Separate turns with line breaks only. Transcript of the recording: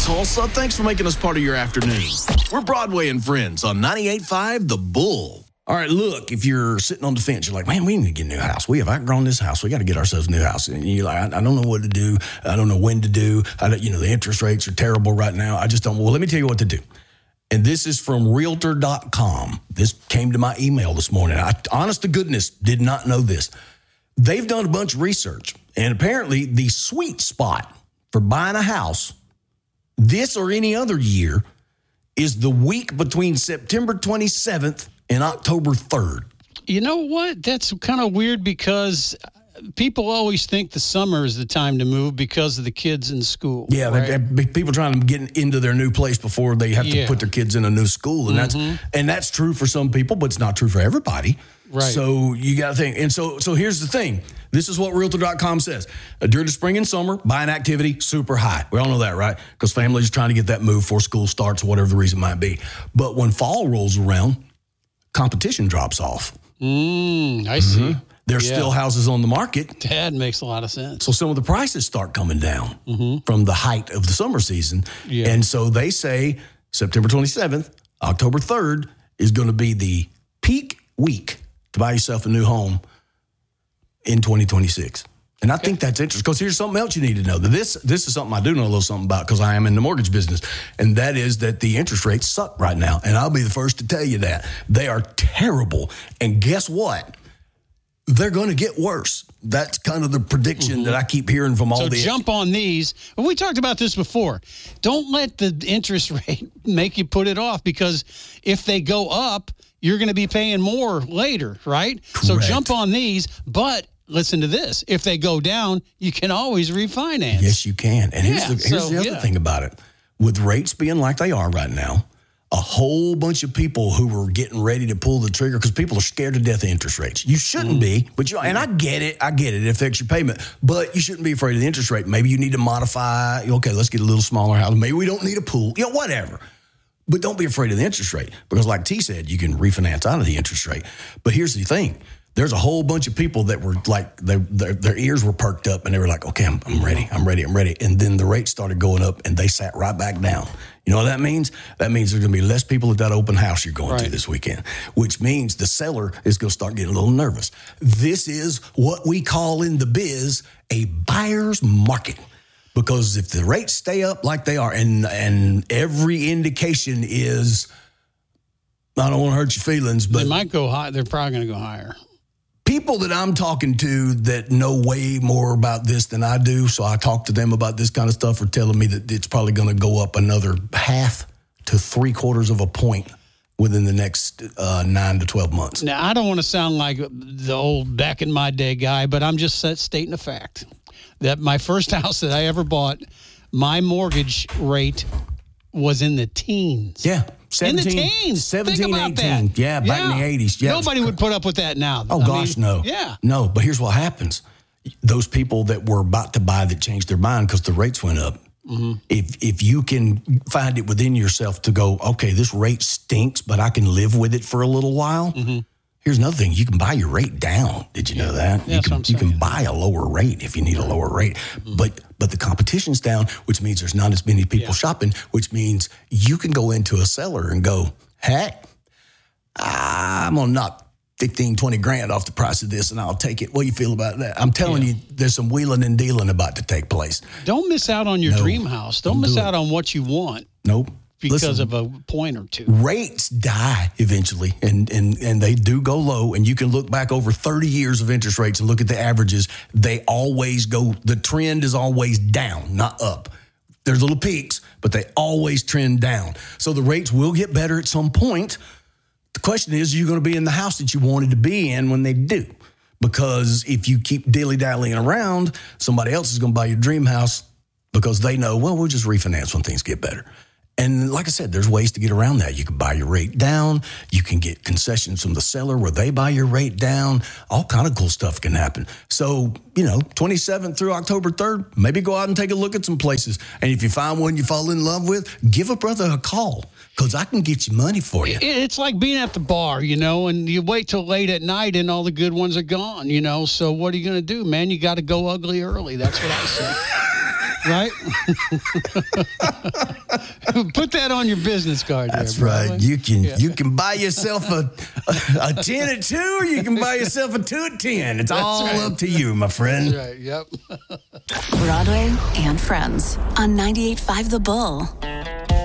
Tulsa. Thanks for making us part of your afternoon. We're Broadway and Friends on 98.5 The Bull. All right, look, if you're sitting on the fence, you're like, man, we need to get a new house. We have outgrown this house. We got to get ourselves a new house. And you're like, I don't know what to do. I don't know when to do. The interest rates are terrible right now. I just don't. Well, let me tell you what to do. And this is from Realtor.com. This came to my email this morning. I, honest to goodness, did not know this. They've done a bunch of research. And apparently the sweet spot for buying a house this or any other year is the week between September 27th and October 3rd.
You know what? That's kind of weird because people always think the summer is the time to move because of the kids in school.
Yeah,
right?
People trying to get into their new place before they have to put their kids in a new school. And that's true for some people, but it's not true for everybody.
Right.
So you got to think. And so here's the thing. This is what Realtor.com says. During the spring and summer, buying activity, super high. We all know that, right? Because families are trying to get that move before school starts or whatever the reason might be. But when fall rolls around, competition drops off.
I see.
There's still houses on the market.
That makes a lot of sense.
So some of the prices start coming down from the height of the summer season.
Yeah.
And so they say September 27th, October 3rd is going to be the peak week to buy yourself a new home in 2026. And I think that's interesting because here's something else you need to know. This is something I do know a little something about because I am in the mortgage business. And that is that the interest rates suck right now. And I'll be the first to tell you that. They are terrible. And guess what? They're going to get worse. That's kind of the prediction that I keep hearing from all the...
So jump on these. And we talked about this before. Don't let the interest rate make you put it off because if they go up, you're going to be paying more later, right?
Correct.
So jump on these, but listen to this. If they go down, you can always refinance.
Yes, you can. And here's the other thing about it. With rates being like they are right now, a whole bunch of people who were getting ready to pull the trigger because people are scared to death of interest rates. You shouldn't be, but and I get it. It affects your payment, but you shouldn't be afraid of the interest rate. Maybe you need to modify. Okay, let's get a little smaller house. Maybe we don't need a pool. Whatever. But don't be afraid of the interest rate because like T said, you can refinance out of the interest rate. But here's the thing. There's a whole bunch of people that were like, their ears were perked up and they were like, okay, I'm ready. And then the rate started going up and they sat right back down. You know what that means? That means there's going to be less people at that open house you're going to this weekend, which means the seller is going to start getting a little nervous. This is what we call in the biz a buyer's market. Because if the rates stay up like they are, and every indication is, I don't want to hurt your feelings, but...
They might go high. They're probably going to go higher.
People that I'm talking to that know way more about this than I do, so I talk to them about this kind of stuff, are telling me that it's probably going to go up another 0.5 to 3/4 of a point within the next 9 to 12 months.
Now, I don't want to sound like the old back in my day guy, but I'm just stating a fact. That my first house that I ever bought, my mortgage rate was in the teens.
Yeah. 17,
in the teens.
17,
Think about
18.
that.
Yeah, back in the 80s. Yeah,
nobody would put up with that now.
Oh, gosh, no.
Yeah.
No, but here's what happens. Those people that were about to buy that changed their mind because the rates went up. If you can find it within yourself to go, okay, this rate stinks, but I can live with it for a little while. Here's another thing. You can buy your rate down. Did you know that?
Yeah,
you can buy a lower rate if you need a lower rate. But the competition's down, which means there's not as many people shopping, which means you can go into a seller and go, heck, I'm going to knock 15, 20 grand off the price of this and I'll take it. What do you feel about that? I'm telling you, there's some wheeling and dealing about to take place.
Don't miss out on your dream house. Don't miss out on what you want.
Nope.
Because of a point or two.
Rates die eventually, and they do go low, and you can look back over 30 years of interest rates and look at the averages. They always go, the trend is always down, not up. There's little peaks, but they always trend down. So the rates will get better at some point. The question is, are you going to be in the house that you wanted to be in when they do? Because if you keep dilly-dallying around, somebody else is going to buy your dream house because they know, well, we'll just refinance when things get better. And like I said, there's ways to get around that. You can buy your rate down. You can get concessions from the seller where they buy your rate down. All kind of cool stuff can happen. So, 27th through October 3rd, maybe go out and take a look at some places. And if you find one you fall in love with, give a brother a call because I can get you money for you.
It's like being at the bar, and you wait till late at night and all the good ones are gone, So what are you going to do, man? You got to go ugly early. That's what I say. Right? Put that on your business card.
That's
there,
right. You can buy yourself a 10 at 2, or you can buy yourself a 2 at 10. It's all up to you, my friend.
That's right. Yep.
Broadway and Friends on 98.5 The Bull.